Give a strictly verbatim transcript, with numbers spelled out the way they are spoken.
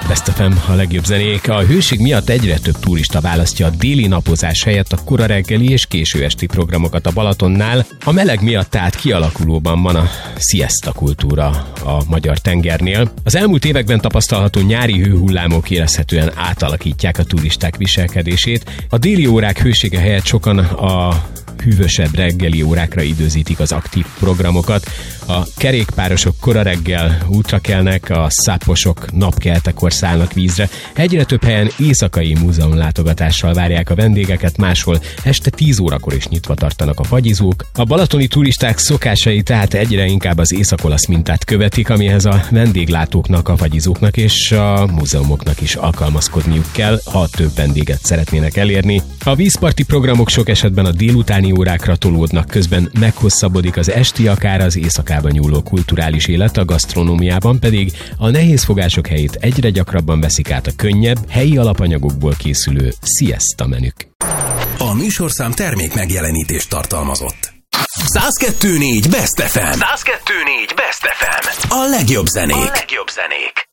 Best ef em, a legjobb zenék. A hőség miatt egyre több turista választja a déli napozás helyett a kora reggeli és késő esti programokat a Balatonnál. A meleg miatt tehát kialakulóban van a siesta kultúra a magyar tengernél. Az elmúlt években tapasztalható nyári hőhullámok érezhetően átalakítják a turisták viselkedését. A déli órák hősége helyett sokan a hűvösebb reggeli órákra időzítik az aktív programokat. A kerékpárosok kora reggel útra kelnek, a száposok napkeltekor szállnak vízre. Egyre több helyen éjszakai múzeum látogatással várják a vendégeket, máshol este tíz órakor is nyitva tartanak a fagyizók. A balatoni turisták szokásai tehát egyre inkább az észak-olasz mintát követik, amihez a vendéglátóknak, a fagyizóknak és a múzeumoknak is alkalmazkodniuk kell, ha több vendéget szeretnének elérni. A vízparti programok sok esetben a délutáni órákra tolódnak, közben meghosszabbodik az esti, akár az éjszakában nyúló kulturális élet, a gasztronómiában pedig a nehézfogások helyét egyre gyakrabban veszik át a könnyebb, helyi alapanyagokból készülő siesta menük. A műsorszám termék megjelenítést tartalmazott. száz kettő négy Best ef em. száz kettő négy Best ef em. A legjobb zenék. A legjobb zenék.